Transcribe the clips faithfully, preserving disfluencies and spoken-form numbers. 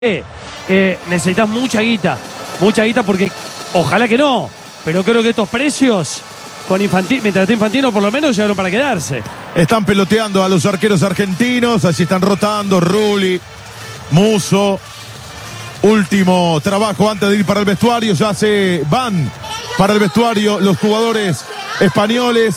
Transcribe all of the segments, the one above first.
Eh, eh, necesitas mucha guita, mucha guita porque ojalá que no, pero creo que estos precios con Infantino, mientras esté Infantino por lo menos llegaron para quedarse. Están peloteando a los arqueros argentinos, así están rotando Rulli, Musso. Último trabajo antes de ir para el vestuario, ya se van para el vestuario los jugadores españoles.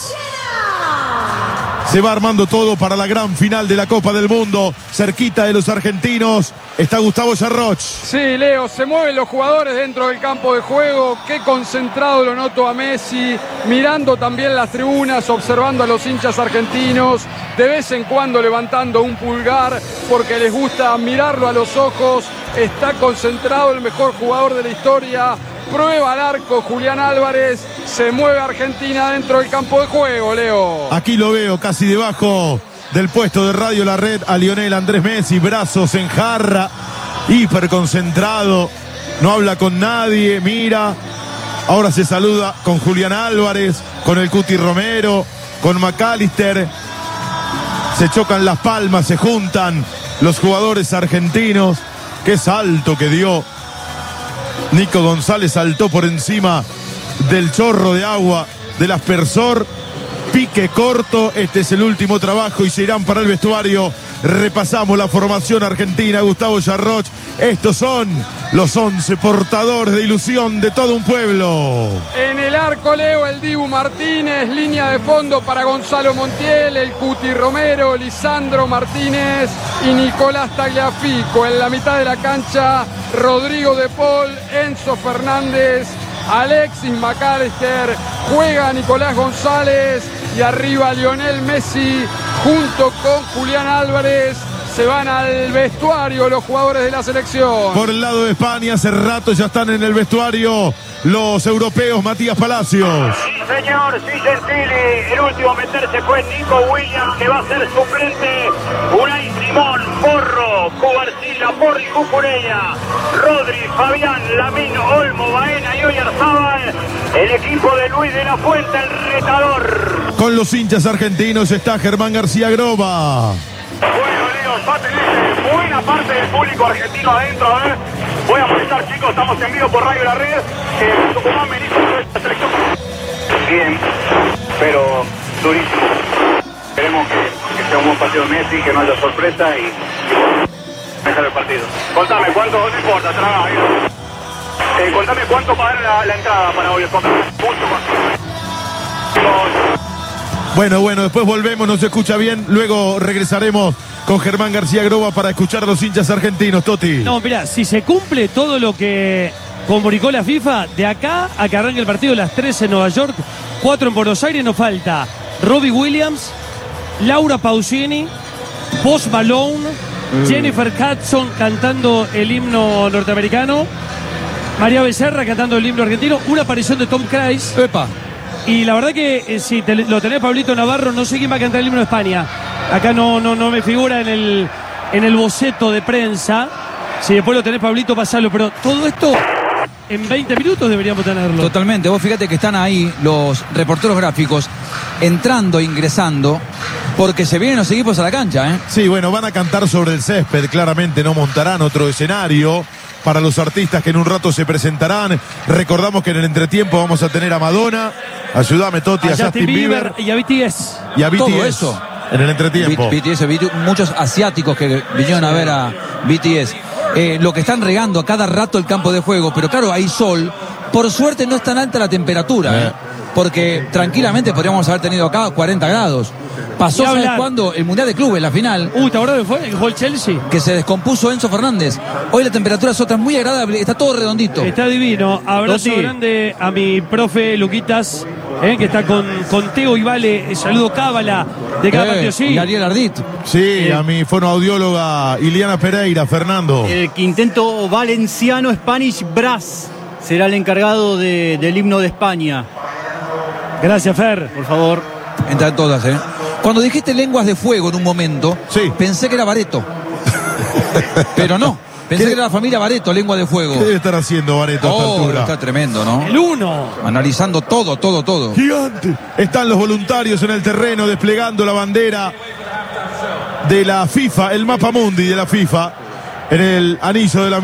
Se va armando todo para la gran final de la Copa del Mundo. Cerquita de los argentinos está Gustavo Yarroch. Sí, Leo, se mueven los jugadores dentro del campo de juego. Qué concentrado lo noto a Messi, mirando también las tribunas, observando a los hinchas argentinos, de vez en cuando levantando un pulgar porque les gusta mirarlo a los ojos. Está concentrado el mejor jugador de la historia. Prueba al arco Julián Álvarez. Se mueve Argentina dentro del campo de juego, Leo. Aquí lo veo casi debajo del puesto de Radio La Red a Lionel Andrés Messi. Brazos en jarra, hiper concentrado. No habla con nadie, mira. Ahora se saluda con Julián Álvarez, con el Cuti Romero, con McAllister. Se chocan las palmas, se juntan los jugadores argentinos. Qué salto que dio Nico González, saltó por encima del chorro de agua del aspersor. Pique corto, este es el último trabajo y se irán para el vestuario. Repasamos la formación argentina, Gustavo Yarroch. Estos son los once portadores de ilusión de todo un pueblo. En el arco, Leo, el Dibu Martínez, línea de fondo para Gonzalo Montiel, el Cuti Romero, Lisandro Martínez y Nicolás Tagliafico. En la mitad de la cancha, Rodrigo de Paul, Enzo Fernández, Alexis McAllister, juega Nicolás González y arriba Lionel Messi junto con Julián Álvarez. Se van al vestuario los jugadores de la selección. Por el lado de España, hace rato ya están en el vestuario los europeos. Matías Palacios. Sí, señor, sí, Gentili. El último a meterse fue Nico Williams, que va a ser suplente. Unai Simón, Porro, Cubarsila, Porri, Cucurella, Rodri, Fabián, Lamín, Olmo, Baena y Oyarzábal. El equipo de Luis de la Fuente, el retador. Con los hinchas argentinos está Germán García Groba. Bueno, Leo, va a tener buena parte del público argentino adentro. A ver, voy a molestar, chicos, estamos en vivo por Radio La Red. Eh, Tucumán me dijo que esta selección bien, pero durísimo. Esperemos que, que sea un buen partido de Messi, que no haya sorpresa y, y dejar el partido. Contame, ¿cuánto? No importa, traga. Eh, contame cuánto pagar la, la entrada para hoy. Mucho más. Bueno, bueno, después volvemos, no se escucha bien. Luego regresaremos con Germán García Groba para escuchar a los hinchas argentinos, Toti. No, mirá, si se cumple todo lo que comunicó la FIFA, de acá a que arranque el partido a las tres en Nueva York, cuatro en Buenos Aires, nos falta Robbie Williams, Laura Pausini, Post Malone, mm. Jennifer Hudson cantando el himno norteamericano, María Becerra cantando el himno argentino, una aparición de Tom Cruise. Epa. Y la verdad que eh, si te, lo tenés Pablito Navarro, no sé quién va a cantar el himno de España. Acá no, no, no me figura en el, en el boceto de prensa. Si después lo tenés, Pablito, pasalo. Pero todo esto en veinte minutos deberíamos tenerlo. Totalmente. Vos fíjate que están ahí los reporteros gráficos entrando, ingresando, porque se vienen los equipos a la cancha, ¿eh? Sí, bueno, van a cantar sobre el césped. Claramente no montarán otro escenario para los artistas que en un rato se presentarán. Recordamos que en el entretiempo vamos a tener a Madonna, ayúdame Toti, a, a Justin, Justin Bieber, Bieber y a B T S. Y a B T S. Todo eso. En el entretiempo. B T S, muchos asiáticos que vinieron a ver a B T S. Eh, lo que están regando a cada rato el campo de juego, pero claro, hay sol. Por suerte no es tan alta la temperatura, eh. Eh, porque tranquilamente podríamos haber tenido acá cuarenta grados. Pasó, ¿sabes cuándo? El Mundial de Clubes, la final. Uy, ¿te acordás que fue? Que fue el Chelsea. Que se descompuso Enzo Fernández. Hoy la temperatura es otra, muy agradable, está todo redondito. Está divino. Abrazo Toti. Grande a mi profe Luquitas, eh, que está con, con Teo y Vale. Saludo cábala de cada eh, partido. Sí. Y Ariel Ardit. Sí, eh. a mi fonoaudióloga Iliana Pereira, Fernando. El quinteto valenciano Spanish Brass será el encargado de, del himno de España. Gracias, Fer. Por favor. Entran todas, ¿eh? Cuando dijiste lenguas de fuego en un momento, sí. pensé que era Bareto. Pero no, pensé ¿Qué? que era la familia Bareto, lengua de fuego. ¿Qué debe estar haciendo Bareto a esta oh, altura? Está tremendo, ¿no? El uno. Analizando todo, todo, todo. Gigante. Están los voluntarios en el terreno desplegando la bandera de la FIFA, el mapa mundi de la FIFA. en el anillo de la